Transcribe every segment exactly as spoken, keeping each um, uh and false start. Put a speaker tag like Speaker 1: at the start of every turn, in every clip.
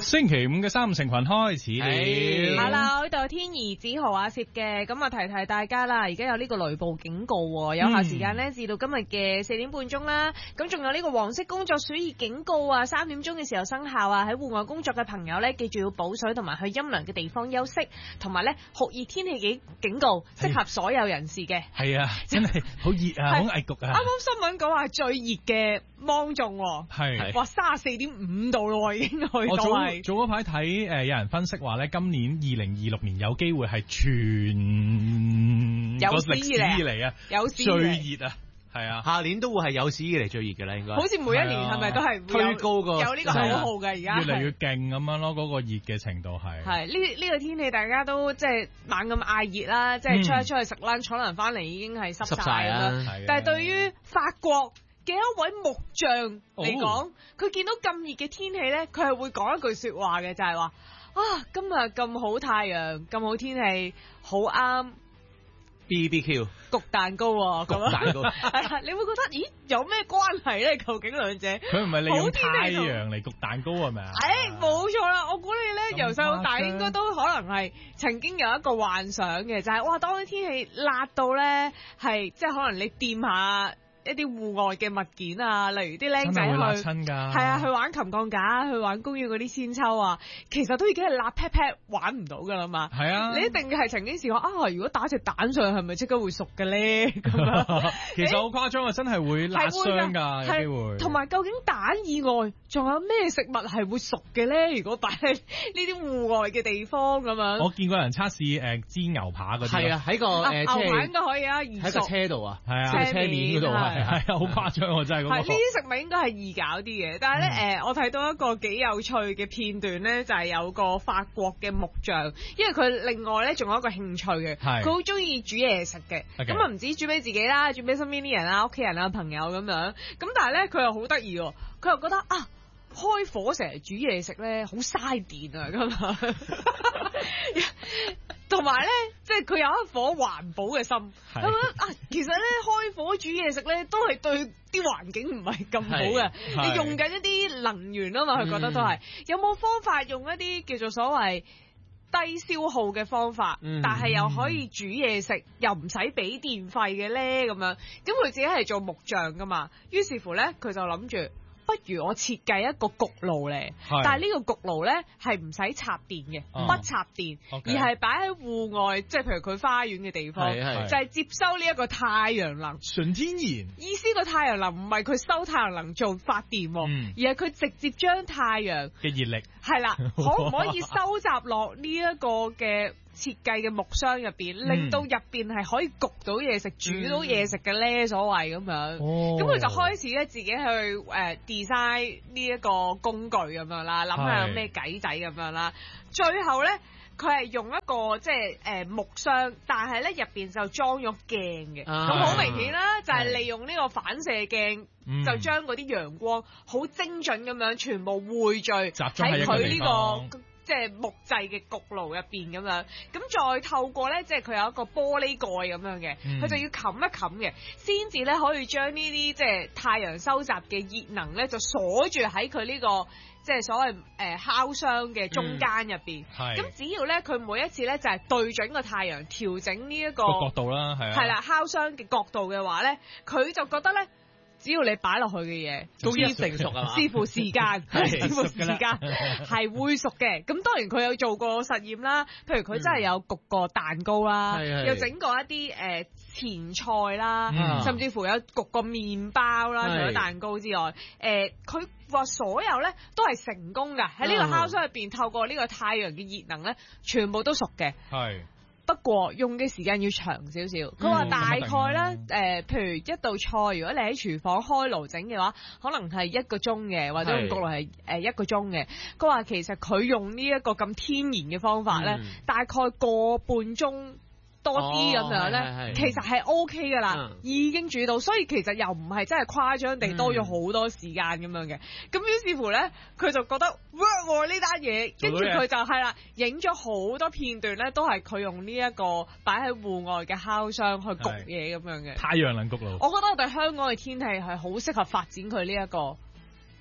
Speaker 1: 星期五嘅三五成群開始了。
Speaker 2: Hello， 呢度天兒子豪阿攝嘅，咁啊提提大家啦，而家有呢個雷暴警告，有效時間呢至到今日嘅四點半鐘啦。咁仲有呢個黃色工作暑熱警告啊，三點鐘嘅時候生效啊。喺戶外工作嘅朋友呢，記住要補水同埋去陰涼嘅地方休息，同埋呢酷熱天氣警警告，適合所有人士嘅。
Speaker 1: 係啊，真係好熱啊，好危焗啊！
Speaker 2: 啱啱新聞講話最熱嘅芒種，
Speaker 1: 係
Speaker 2: 話三十四點五度咯，已經去到係。
Speaker 1: 我早早嗰排睇誒，有人分析話咧，今年二零二六年有機會係全個歷史以嚟啊，
Speaker 2: 有
Speaker 1: 最熱啊！係啊，
Speaker 3: 下年都會係有史以嚟最熱嘅啦，應該。
Speaker 2: 好似每一年係咪都係
Speaker 3: 推高個
Speaker 2: 有呢個口號嘅？而家
Speaker 1: 越嚟越勁咁樣咯，嗰個熱嘅程度係。
Speaker 2: 係呢呢個天氣，大家都即係猛咁嗌熱啦，即係出一出去食 lunch，可能翻嚟已經係濕晒啦。但係對於法國嘅一位木匠嚟講，佢見到咁熱嘅天氣咧，佢係會講一句說話嘅，就係話啊，今日咁好太陽，咁好天氣，好啱。
Speaker 3: B B Q
Speaker 2: 焗蛋糕喎，
Speaker 3: 焗蛋糕
Speaker 2: 係啊，你會覺得咦有咩關係咧？究竟兩者
Speaker 1: 佢唔係利用太陽嚟焗蛋糕係咪啊？
Speaker 2: 誒冇錯啦，我估你咧由細到大應該都可能係曾經有一個幻想嘅，就係、是、哇當啲天氣辣到咧係即係可能你掂下一啲戶外嘅物件啊，例如啲僆仔去，係啊，去玩琴鋼架，去玩公園嗰啲千秋啊，其實都已經係辣 pat pat 玩唔到噶啦嘛。係啊，你一定係曾經試過啊，如果打隻蛋上去，係咪即刻會熟嘅咧？咁樣
Speaker 1: 其實好誇張啊，真係會辣傷㗎，有機會。
Speaker 2: 同埋究竟蛋以外，仲有咩食物係會熟嘅咧？如果擺喺呢啲戶外嘅地方咁樣，
Speaker 1: 我見過人測試誒煎牛扒嗰啲。
Speaker 3: 係啊，喺個誒
Speaker 2: 牛排應該可以啊，
Speaker 3: 喺個車度啊，
Speaker 1: 係啊，
Speaker 3: 車面嗰度啊。係
Speaker 1: 啊，好誇張啊！真係嗰個。係
Speaker 2: 呢啲食物應該係易搞啲嘅，但係咧誒，我睇到一個幾有趣嘅片段咧，就係、是、有個法國嘅木匠，因為佢另外咧仲有一個興趣嘅，佢好中意煮嘢食嘅，咁啊唔止煮俾自己啦，煮俾身邊啲人啦、屋企人啊、朋友咁樣，咁但係咧佢又好得意喎，佢又覺得啊。開火成日煮嘢食咧，好嘥電啊！咁啊，同埋咧，即係佢有一顆環保嘅心，咁樣啊。其實咧，開火煮嘢食咧，都係對啲環境唔係咁好嘅。你用緊一啲能源啊嘛，佢覺得都係。有冇方法用一啲叫做所謂低消耗嘅方法，嗯、但係又可以煮嘢食，又唔使俾電費嘅咧？咁樣，咁佢自己係做木匠噶嘛，於是乎咧，佢就諗住。不如我設計一個焗爐嚟，但係呢個焗爐咧係唔使插電嘅，哦、不插電，okay. 而係擺喺戶外，即係譬如佢花園嘅地方，就係接收呢一個太陽能，
Speaker 1: 純天然。
Speaker 2: 意思個太陽能唔係佢收太陽能做發電，嗯、而係佢直接將太陽
Speaker 1: 嘅熱力
Speaker 2: 係啦，可唔可以收集落呢一個嘅？設計嘅木箱入邊，令到入邊係可以焗到嘢食、嗯、煮到嘢食嘅咧，所謂咁樣。咁佢、哦、就開始咧自己去誒、呃、design 呢一個工具咁樣啦，諗下有咩計仔咁樣啦。最後咧，佢係用一個即係誒木箱，但係咧入邊就裝咗鏡嘅。咁好、啊、明顯啦，就係、是、利用呢個反射鏡，嗯、就將嗰啲陽光好精準咁樣全部匯聚喺佢呢個。即係木製嘅焗爐入邊咁樣，咁再透過咧，即係佢有一個玻璃蓋咁樣嘅，佢、嗯、就要冚一冚嘅，先至咧可以將呢啲即係太陽收集嘅熱能咧，就鎖住喺佢呢個即係所謂誒、呃、烤箱嘅中間入邊。咁、嗯、只要咧佢每一次咧就係、是、對準個太陽調整呢、這、一個
Speaker 1: 角度啦，係啊，係
Speaker 2: 啦，烤箱嘅角度嘅話咧，佢就覺得咧。只要你擺落去嘅嘢
Speaker 3: 都已經成熟啊，
Speaker 2: 視乎時間，視乎時間係會熟嘅。咁當然佢有做過實驗啦，譬如佢真係有焗過蛋糕啦，嗯、又整過一啲誒、呃、前菜啦，嗯、甚至乎有焗過麵包啦，除咗蛋糕之外，誒佢話所有咧都係成功㗎。喺呢個烤箱入邊，透過呢個太陽嘅熱能咧，全部都熟嘅。係。不過用嘅時間要長少少，佢話大概咧，誒、嗯呃，譬如一道菜，如果你喺廚房開爐整嘅話，可能係一個鐘嘅，或者用焗爐係誒一個鐘嘅。佢話其實佢用呢一個咁天然嘅方法咧，嗯、大概個半鐘。多啲咁樣咧，哦、其實係 O K 噶啦，嗯、已經煮到，所以其實又唔係真係誇張地多咗好多時間咁樣嘅。咁、嗯、於是乎咧，佢就覺得 work 喎呢單嘢，跟住佢就係啦，影咗好多片段咧，都係佢用呢一個擺喺戶外嘅烤箱去焗嘢咁樣嘅。
Speaker 1: 太陽能焗爐，
Speaker 2: 我覺得我哋香港嘅天氣係好適合發展佢呢一個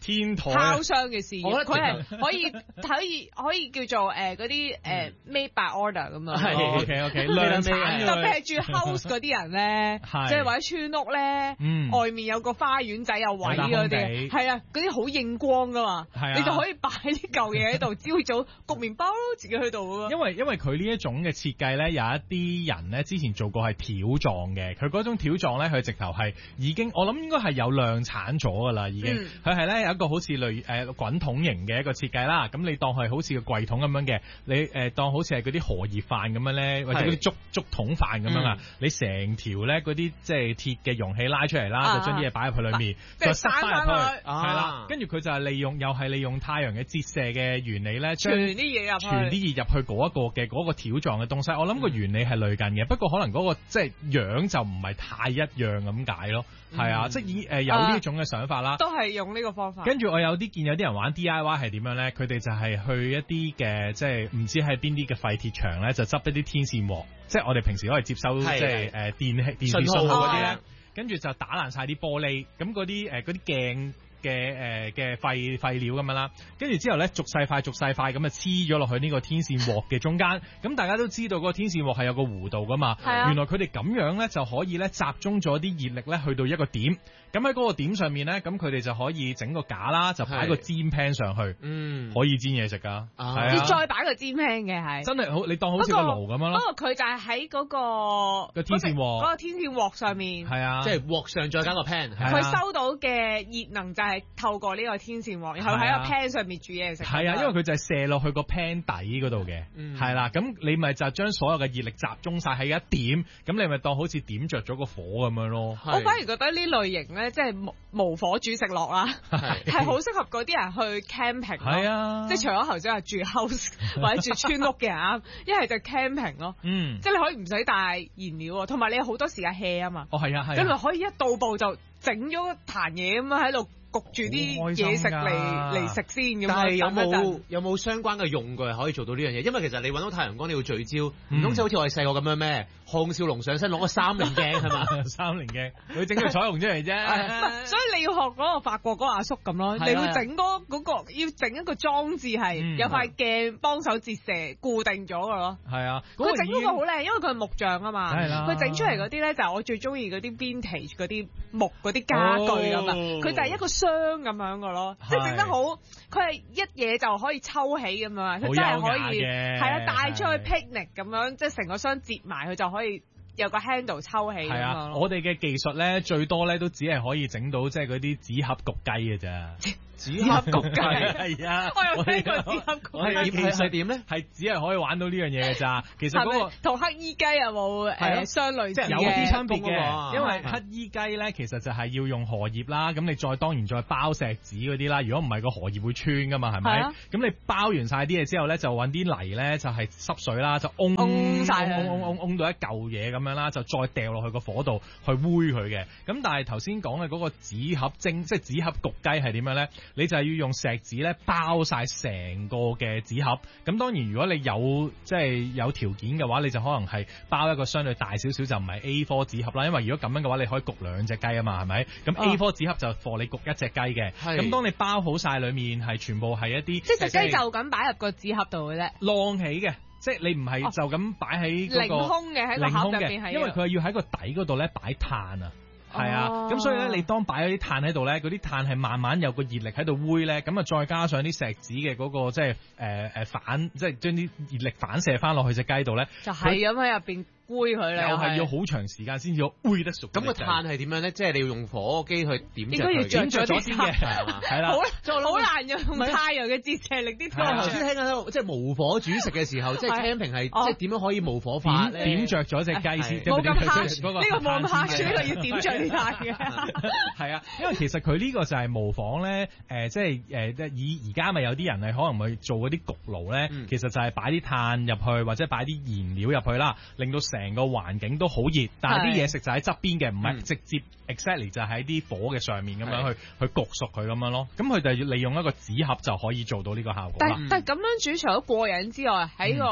Speaker 1: 天台
Speaker 2: 烤箱嘅事業，佢係
Speaker 3: 係
Speaker 2: 可以可以可以叫做誒嗰啲誒 made by order 咁啊。
Speaker 1: 係 OK OK 量產
Speaker 2: 特別係住 house 嗰啲人咧，即係或者村屋咧，外面有個花園仔有位嗰啲，係啊，嗰啲好應光噶嘛，你就可以擺啲舊嘢喺度，朝早焗麵包咯，自己去度。
Speaker 1: 因為因為佢呢一種嘅設計咧，有一啲人咧之前做過係條狀嘅，佢嗰種條狀咧，佢直頭係已經我諗應該係有量產咗噶啦，已經。佢係咧有一個好似類誒滾筒型嘅一個設計啦，咁你當係好似個櫃桶咁樣嘅，你誒、呃、當好似係嗰啲荷葉飯咁樣咧，或者嗰啲竹竹筒飯咁樣啊，你成條咧嗰啲即係鐵嘅容器拉出嚟啦，啊、就將啲嘢擺入去裏面，啊、再塞翻入去，係啦、啊，跟住佢就係利用又係利用太陽嘅折射嘅原理咧，將
Speaker 2: 傳啲嘢入去，
Speaker 1: 傳啲熱入去嗰一個嘅嗰個條狀嘅東西，我諗個原理係類近嘅，嗯、不過可能嗰、那個即係樣就唔係太一樣咁解咯，係、嗯、啊，即係以誒有呢種嘅想法啦，
Speaker 2: 都係用呢個方法。
Speaker 1: 跟住我有啲見有啲人玩 D I Y 係點樣咧？佢哋就係去一啲嘅即係唔知係邊啲嘅廢鐵場咧，就執一啲天線鑊，即係我哋平時可以接收即係誒電電視信號嗰啲咧，跟住就打爛晒啲玻璃，咁嗰啲誒嗰啲鏡嘅誒嘅廢廢料咁樣啦，跟住之後咧逐細塊逐細塊咁啊黐咗落去呢個天線鑊嘅中間，咁大家都知道嗰個天線鑊係有個弧度噶嘛，啊、原來佢哋咁樣咧就可以咧集中咗啲熱力咧去到一個點。咁喺嗰個點上面咧，咁佢哋就可以整個架啦，就擺個煎 pan 上去，嗯，可以煎嘢食噶，係
Speaker 2: 啊，再擺個煎 pan 嘅係，
Speaker 1: 真係好，你當好似個爐咁樣咯。
Speaker 2: 不過佢就係喺嗰個
Speaker 1: 個天線鑊，
Speaker 2: 嗰個天線鑊上面，
Speaker 1: 係啊，
Speaker 3: 即係鑊上再加個 pan，
Speaker 2: 佢收到嘅熱能就係透過呢個天線鑊，然後喺個 pan 上面煮嘢食。
Speaker 1: 係啊，因為佢就係射落去個 pan 底嗰度嘅，係啦，咁你咪就將所有嘅熱力集中晒喺一點，咁你咪當好似點着咗個火咁樣咯。
Speaker 2: 我反而覺得呢類型咧，即係無無火煮食樂啦，係好適合嗰啲人去 camping 咯。係啊，即係除咗頭先係住 house 或者住村屋嘅人，一係就 camping 咯。嗯，即係你可以唔使帶燃料，同埋你有好多時間 hea 啊嘛。
Speaker 1: 哦，係啊，係。
Speaker 2: 咁咪可以一到步就整咗壇嘢咁樣喺度焗住啲嘢食嚟嚟食先咁。
Speaker 3: 但係有冇有冇相關嘅用具可以做到呢樣嘢？因為其實你揾到太陽光你要聚焦，唔通就好似我哋細個咁樣咩？項少龍上身攞個三棱鏡係嘛？三棱鏡佢整個彩虹出嚟啫。
Speaker 2: 所以你要學嗰個法國嗰個阿叔咁咯，你會整嗰嗰個要整一個裝置係有塊鏡幫手折射固定咗嘅咯。
Speaker 1: 係啊，
Speaker 2: 佢整嗰個好靚，因為佢係木匠啊嘛。係啦，佢整出嚟嗰啲咧就係我最中意嗰啲 vintage 嗰啲木嗰啲家具啊嘛。佢就係一個箱咁樣嘅咯，即係整得好，佢係一嘢就可以抽起咁樣，佢真係可以係啊帶出去 picnic 咁樣，即係成個箱折埋佢就可以。可以有個 handle 抽起咁樣咯。
Speaker 1: 我哋嘅技術咧，最多咧都只係可以整到即係嗰啲紙盒焗雞嘅咋。紙盒焗雞係啊！
Speaker 2: 我有聽過紙盒焗雞。
Speaker 1: 係點咧？係只係可以玩到呢樣嘢嘅咋。其實嗰個
Speaker 2: 同黑衣雞有冇誒相類似嘅？
Speaker 1: 有啲分別嘅，因為黑衣雞咧其實就係要用荷葉啦。咁你再當然再包錫紙嗰啲啦。如果唔係個荷葉會穿噶嘛，係咪？咁你包完晒啲嘢之後咧，就揾啲泥咧就係濕水啦，就㧬㧬晒，㧬㧬㧬㧬到一嚿嘢咁樣啦，就再掉落去個火度去煨佢嘅。咁但係頭先講嘅嗰個紙盒蒸，即係紙盒焗雞係點樣咧？你就係要用錫紙咧包晒成個嘅紙盒。咁當然如果你有即係有條件嘅話，你就可能係包一個相對大少少，就唔係 A 四 紙盒啦。因為如果咁樣嘅話，你可以焗兩隻雞啊嘛，係咪？咁 A 四 紙盒就貨你焗一隻雞嘅。咁、哦、當你包好晒裏面係全部係一啲，
Speaker 2: 即係隻雞就咁擺入個紙盒度嘅啫，
Speaker 1: 晾起嘅。即係你唔係就咁擺喺嗰個
Speaker 2: 凌空嘅喺個盒入邊係，
Speaker 1: 因為佢要喺個底嗰度咧擺炭啊。係啊，咁、哦、所以咧，你當擺咗啲炭喺度咧，嗰啲炭係慢慢有個熱力喺度煨咧，咁啊再加上啲錫紙嘅嗰個即係誒誒反，即係將啲熱力反射翻落去隻雞度咧，就係咁喺入邊煨佢咧，又係要好長時間先至煨得熟。咁個
Speaker 3: 炭係點樣咧？即係你要用火機去點著佢，
Speaker 2: 應該要
Speaker 3: 點
Speaker 2: 著咗先嘅，
Speaker 1: 係啦，
Speaker 2: 好難用太陽嘅折射力啲。
Speaker 3: 我頭先聽緊即係無火煮食嘅時候，即係 camping 係即係點樣可以無火化咧？
Speaker 1: 點著咗隻雞先，
Speaker 2: 冇咁黑，呢個冇咁黑，呢個要點著啲炭嘅。
Speaker 1: 係啊，因為其實佢呢個就係模仿咧，誒、呃，即係誒，即係以而家咪有啲人係可能去做嗰啲焗爐咧，嗯、其實就係擺啲炭入去，或者擺啲燃料入去啦，令到成個環境都好熱，但係啲嘢食就喺側邊嘅，唔係直接 exactly 就喺啲火嘅上面咁樣去去焗熟佢咁樣咯。咁佢就要利用一個紙盒就可以做到呢個效果啦。
Speaker 2: 但係但係咁樣煮除咗過癮之外，喺個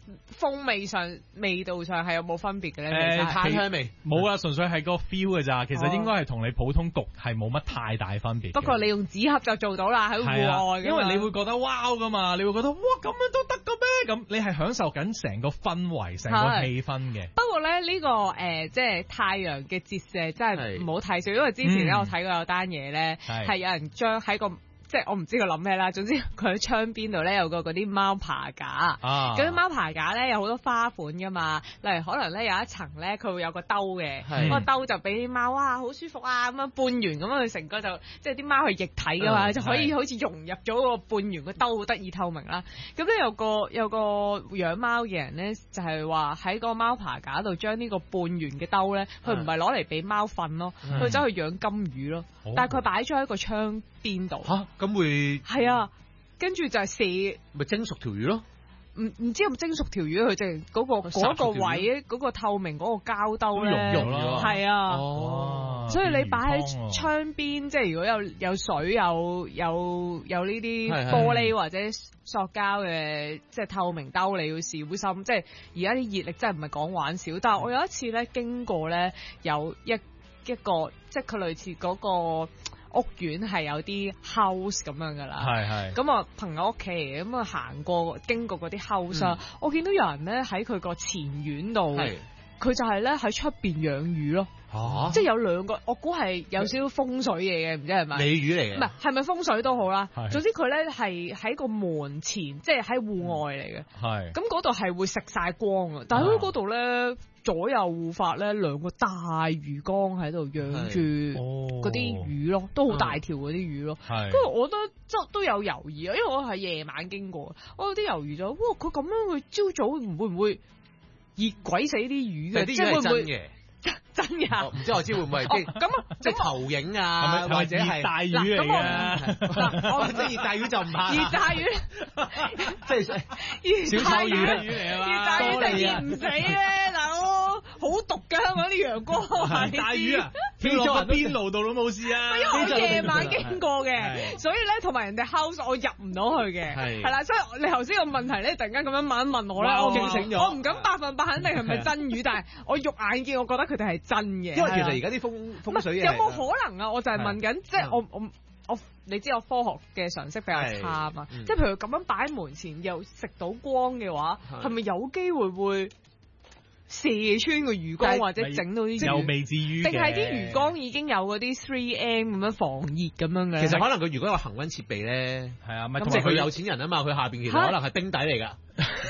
Speaker 2: 風味上、味道上係有冇分別嘅咧？
Speaker 1: 誒，
Speaker 3: 炭香味
Speaker 1: 冇啊，純粹係個 feel 嘅咋。其實應該係同你普通焗係冇乜太大分別。
Speaker 2: 不過你用紙盒就做到啦，喺戶外。
Speaker 1: 因為你會覺得哇噶嘛，你會覺得哇咁樣都得嘅咩？咁你係享受緊成個氛圍、成個氣氛嘅。
Speaker 2: 不過咧呢、這個誒、呃、即係太陽嘅折射真係唔好睇少，因為之前咧、嗯、我睇過有單嘢咧係有人將喺個。即係我唔知佢諗咩啦，總之佢喺窗邊度咧有個嗰啲貓爬架，嗰啲貓爬架咧有好多花款噶嘛，例如可能咧有一層咧佢會有個兜嘅，個兜就俾啲貓哇好舒服啊咁樣半圓咁樣，佢成個就即係啲貓係液體噶嘛，嗯、就可以好似融入咗個半圓個兜，好得意透明啦。咁咧有個有個養貓嘅人咧就係話喺個貓爬架度將呢個半圓嘅兜咧，佢唔係攞嚟俾貓瞓咯，佢走去養金魚咯，嗯、但係佢擺咗喺個窗邊度。
Speaker 3: 咁會
Speaker 2: 係啊，跟住就係射
Speaker 3: 咪蒸熟條魚咯？
Speaker 2: 唔唔知有冇蒸熟條魚？佢就嗰個嗰個位嗰個透明嗰個膠兜咧，係啊，
Speaker 3: 哦，
Speaker 2: 所以你擺喺窗邊，即係如果有有水有有有呢啲玻璃或者塑膠嘅即係透明兜，你要小心。即係而家啲熱力真係唔係講玩笑，但係我有一次咧經過咧有一一個即係佢類似嗰個。屋苑係有啲 house 咁樣噶啦，
Speaker 1: 係係。
Speaker 2: 咁啊朋友屋企嚟，咁啊行過經過嗰啲 house 啊、嗯，我見到有人咧喺佢個前院度，佢就係咧喺出邊養魚咯，啊、即係有兩個，我估係有少少風水嘢嘅，唔知係咪？鯉魚嚟嘅，唔係係咪風水都好啦。總之佢咧係喺個門前，即係喺戶外嚟嘅。係。咁嗰度係會食晒光啊，但係嗰度咧。左右護法咧，兩個大魚缸喺度養住嗰啲魚咯，都好大條嗰啲魚咯。跟住我覺得即都有猶豫啊，因為我係夜晚經過，我有啲猶豫咗。哇！佢咁樣會朝早唔會唔會熱鬼死啲魚嘅？即係會唔會？真㗎？唔知我知會唔會即係咁啊？即係投影啊，或者係大魚嚟嘅。我即係熱帶魚就唔怕。熱帶魚即係小丑魚嚟啊嘛！熱帶魚就熱唔死咧，大佬好毒㗎，香港啲陽光。大魚啊，跳落個邊爐度都冇事啊！因為我夜晚經過嘅，所以咧同埋人哋 house 我入唔到去嘅，係啦。所以你頭先個問題咧，突然間咁樣問一問我咧，我驚醒咗。我唔敢百分百肯定係咪真魚，但係我肉眼見，我覺得佢哋係真嘅。因為其實而家啲風風水嘢有冇可能啊？我就係問緊，即係我我我，你知我科學嘅常識比較差啊嘛。即係譬如咁樣擺喺門前又食到光嘅話，係咪有機會會射穿個魚缸或者整到啲？又未至於嘅。定係啲魚缸已經有嗰啲 three M 咁樣防熱咁樣嘅？其實可能佢如果有恆溫設備咧，係啊，咪同埋佢有錢人啊嘛，佢下邊其實可能係冰底嚟㗎。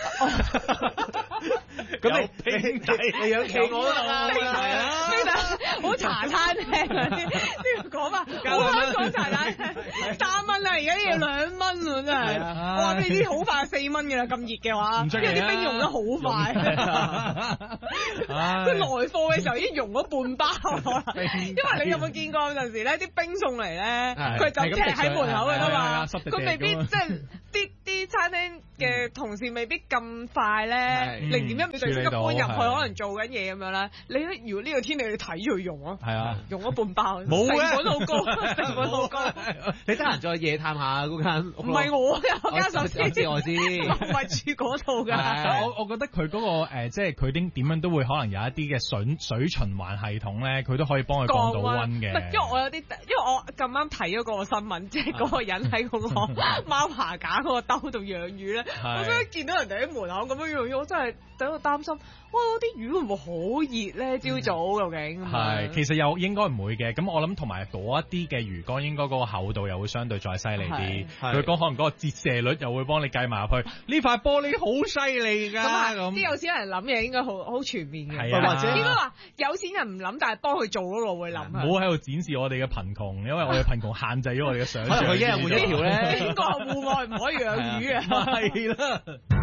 Speaker 2: 咁你冰底，你養企鵝都得啦，係啊，冰底好茶餐廳嗰啲，呢個講法，好香港茶餐廳三蚊啊，而家要兩蚊喎，真係，我話俾你知好快四蚊嘅啦，咁熱嘅話，因為啲冰溶得好快，佢來貨嘅時候已經溶咗半包，因為你有冇見過有陣時咧啲冰送嚟咧，佢就劈喺門口㗎嘛，佢未必即係啲啲餐廳嘅同事未必咁快咧，零點一秒就即刻搬入去，可能做緊嘢咁樣啦。你咧，如果呢個天氣你睇住佢用咯，係啊，用咗半包，冇成本好高，成本好高。你得閒再夜探下嗰間屋。唔係我有間壽司，我知我知，唔係住嗰度㗎。
Speaker 1: 我我覺得佢嗰個誒，即係佢啲點樣都會可能有一啲嘅水水循環系統咧，佢都可以幫佢降到溫嘅。
Speaker 2: 因為我有啲，因為我咁啱睇咗個新聞，即係嗰個人喺嗰個貓爬架嗰個兜度養魚咧，我真係見到人哋喺門口咁樣養魚，我真係喺度擔心，哇！啲魚會唔會好熱咧？朝早究竟
Speaker 1: 係其實又應該唔會嘅。咁我諗同埋嗰一啲嘅魚缸應該嗰個厚度又會相對再犀利啲。佢講可能嗰個折射率又會幫你計埋入去。呢塊玻璃好犀利㗎。咁咁
Speaker 2: 啲有錢人諗嘢應該好好全面嘅。
Speaker 1: 係啊，或者
Speaker 2: 應該話有錢人唔諗，但係幫佢做嗰個會諗。
Speaker 1: 唔好喺度展示我哋嘅貧窮，因為我哋貧窮限制咗我哋嘅想像。
Speaker 3: 佢一日換一條咧，
Speaker 2: 邊個戶外唔可以養魚啊？
Speaker 1: 係啦。